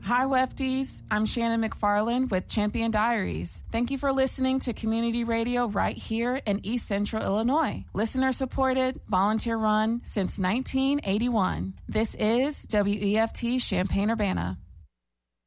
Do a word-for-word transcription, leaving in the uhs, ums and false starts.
Hi, Wefties. I'm Shannon McFarland with Champion Diaries. Thank you for listening to community radio right here in East Central Illinois. Listener supported, volunteer run since nineteen eighty-one. This is W E F T Champaign-Urbana.